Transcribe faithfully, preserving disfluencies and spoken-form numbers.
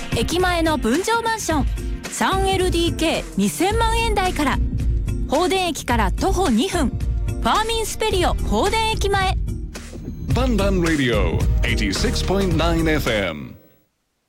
駅前の分譲マンション スリーエルディーケーにせんまんえん台から。放電駅から徒歩にふん、ファーミンスペリオ放電駅前。 バンバンラディオ はちじゅうろくてんきゅうエフエム